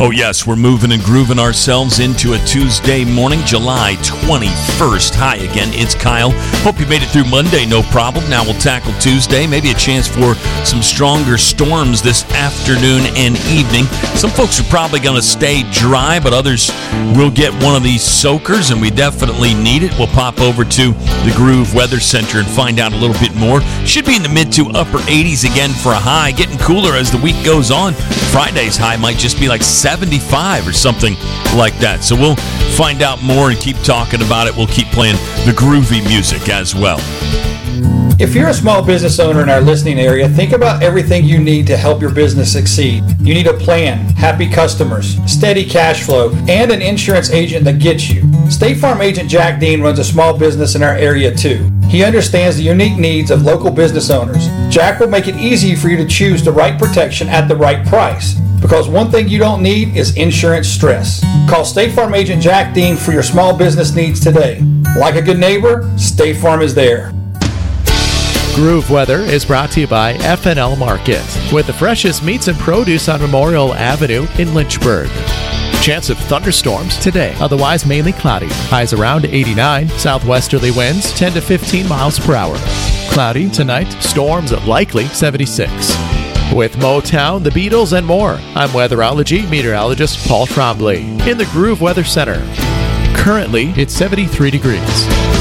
Oh, yes, we're moving and grooving ourselves into a Tuesday morning, July 21st. Hi again, it's Kyle. Hope you made it through Monday, no problem. Now we'll tackle Tuesday. Maybe a chance for some stronger storms this afternoon and evening. Some folks are probably going to stay dry, but others will get one of these soakers, and we definitely need it. We'll pop over to the Groove Weather Center and find out a little bit more. Should be in the mid to upper 80s again for a high, getting cooler as the week goes on. Friday's high might just be like 75 or something like that. So we'll find out more and keep talking about it. We'll keep playing the groovy music as well. If you're a small business owner in our listening area, think about everything you need to help your business succeed. You need a plan, happy customers, steady cash flow, and an insurance agent that gets you. State Farm agent Jack Dean runs a small business in our area too. He understands the unique needs of local business owners. Jack will make it easy for you to choose the right protection at the right price. Because one thing you don't need is insurance stress. Call State Farm agent Jack Dean for your small business needs today. Like a good neighbor, State Farm is there. Groove Weather is brought to you by FNL Market, with the freshest meats and produce on Memorial Avenue in Lynchburg. Chance of thunderstorms today, otherwise mainly cloudy. Highs around 89, southwesterly winds 10 to 15 miles per hour. Cloudy tonight, storms likely 76. With Motown, the Beatles, and more, I'm weatherology meteorologist Paul Trombley in the Groove Weather Center. Currently, it's 73 degrees.